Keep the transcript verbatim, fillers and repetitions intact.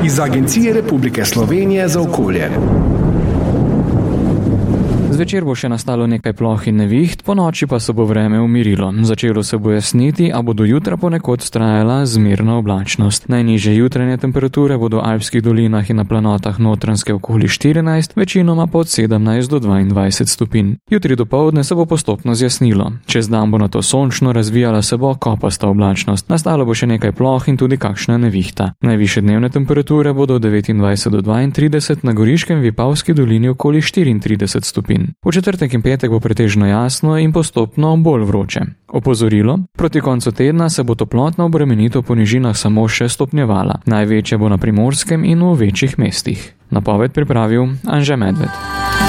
iz Agencije Republike Slovenije za okolje. Zvečer bo še nastalo nekaj ploh in neviht, po noči pa se bo vreme umirilo. Začelo se bo jasniti, a bo do jutra ponekod trajala zmerna oblačnost. Najnižje jutranje temperature bodo v alpskih dolinah in na planotah Notranjske okoli štirinajst, večinoma pa od sedemnajst do dvaindvajset stopinj. Jutri dopoldne se bo postopno zjasnilo. Čez dan bo nato sončno, razvijala se bo kopasta oblačnost. Nastalo bo še nekaj ploh in tudi kakšna nevihta. Najvišje dnevne temperature bodo od devetindvajset do dvaintrideset, na Goriškem v Vipavski dolini okoli štiriintrideset stopinj. V četrtek in petek bo pretežno jasno in postopno bolj vroče. Opozorilo: proti koncu tedna se bo toplotna obremenitev po nižinah samo še stopnjevala. Največja bo na Primorskem in v večjih mestih. Napoved pripravil Anže Medved.